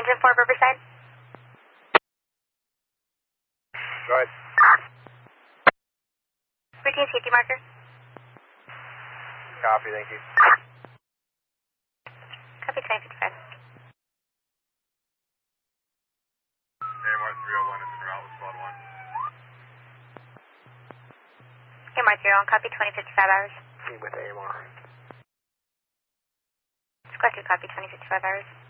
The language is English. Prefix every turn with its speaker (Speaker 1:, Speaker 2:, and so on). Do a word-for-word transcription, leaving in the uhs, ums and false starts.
Speaker 1: Engine four, Riverside.
Speaker 2: Go ahead.
Speaker 1: Routine safety marker.
Speaker 2: Copy, thank you.
Speaker 1: Copy twenty fifty-five.
Speaker 2: A M R three oh one is in route with squad one.
Speaker 1: A M R three oh one, copy twenty fifty-five hours.
Speaker 2: With A M R.
Speaker 1: Squad two, copy twenty fifty-five hours.